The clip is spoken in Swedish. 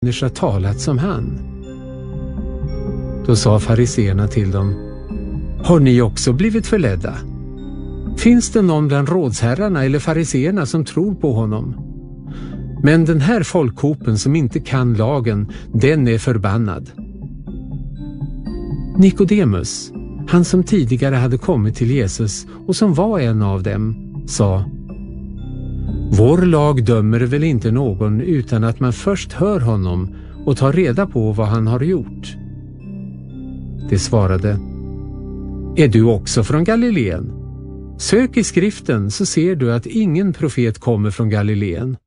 människa talat som han. Då sa fariseerna till dem: har ni också blivit förledda? Finns det någon bland rådsherrarna eller fariseerna som tror på honom? Men den här folkhopen som inte kan lagen, den är förbannad. Nikodemus, han som tidigare hade kommit till Jesus och som var en av dem, sa: vår lag dömer väl inte någon utan att man först hör honom och tar reda på vad han har gjort. De svarade: är du också från Galileen? Sök i skriften så ser du att ingen profet kommer från Galileen.